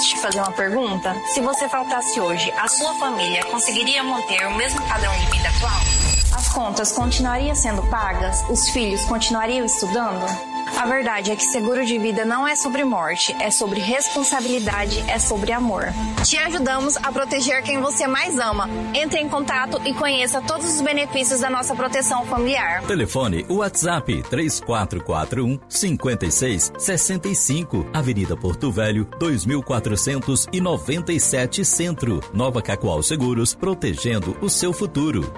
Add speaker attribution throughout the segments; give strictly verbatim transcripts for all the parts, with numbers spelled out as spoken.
Speaker 1: Posso te fazer uma pergunta? Se você faltasse hoje, a sua família conseguiria manter o mesmo padrão de vida atual? As contas continuariam sendo pagas? Os filhos continuariam estudando? A verdade é que seguro de vida não é sobre morte, é sobre responsabilidade, é sobre amor. Te ajudamos a proteger quem você mais ama. Entre em contato e conheça todos os benefícios da nossa proteção familiar.
Speaker 2: Telefone WhatsApp três quatro quatro um, cinco seis seis cinco, Avenida Porto Velho, dois mil quatrocentos e noventa e sete Centro, Nova Cacoal Seguros, protegendo o seu futuro.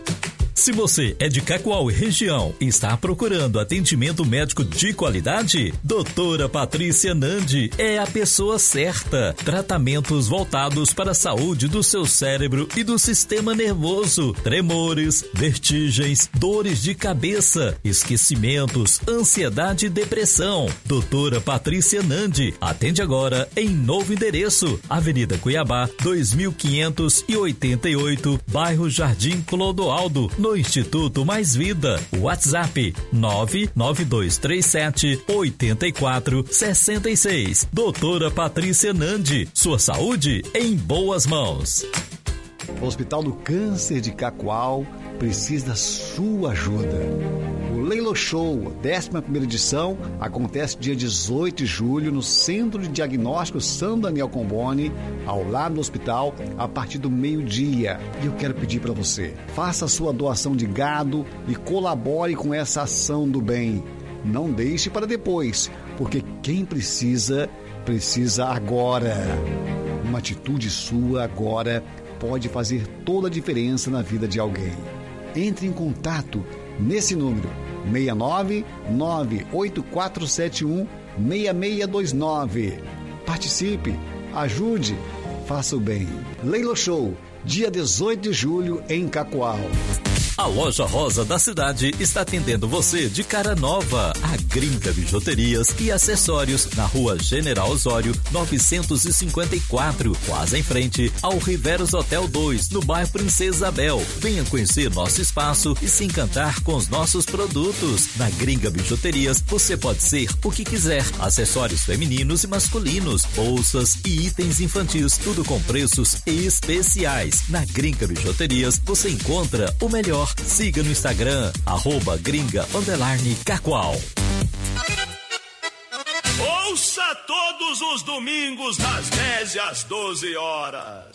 Speaker 2: Se você é de Cacoal e região e está procurando atendimento médico de qualidade, doutora Patrícia Nandi é a pessoa certa. Tratamentos voltados para a saúde do seu cérebro e do sistema nervoso, tremores, vertigens, dores de cabeça, esquecimentos, ansiedade e depressão. doutora Patrícia Nandi atende agora em novo endereço, Avenida Cuiabá, dois mil quinhentos e oitenta e oito, bairro Jardim Clodoaldo, no Instituto Mais Vida. WhatsApp nove nove dois três sete oito quatro seis seis. doutora Patrícia Nandi, sua saúde em boas mãos.
Speaker 3: O Hospital do Câncer de Cacoal precisa da sua ajuda. O Leilo Show, décima primeira edição, acontece dia dezoito de julho no Centro de Diagnóstico São Daniel Comboni, ao lado do hospital, a partir do meio-dia. E eu quero pedir para você, faça a sua doação de gado e colabore com essa ação do bem. Não deixe para depois, porque quem precisa, precisa agora. Uma atitude sua agora pode fazer toda a diferença na vida de alguém. Entre em contato nesse número seis nove nove oito quatro sete um seis seis dois nove. Participe, ajude, faça o bem. Leilo Show, dia dezoito de julho em Cacoal.
Speaker 2: A Loja Rosa da cidade está atendendo você de cara nova. A Gringa Bijuterias e Acessórios, na Rua General Osório, novecentos e cinquenta e quatro, quase em frente ao Riveros Hotel dois, no bairro Princesa Isabel. Venha conhecer nosso espaço e se encantar com os nossos produtos. Na Gringa Bijuterias, você pode ser o que quiser. Acessórios femininos e masculinos, bolsas e itens infantis, tudo com preços especiais. Na Gringa Bijuterias, você encontra o melhor. Siga no Instagram, arroba gringa underline cacoal.
Speaker 4: Ouça todos os domingos das dez às doze horas.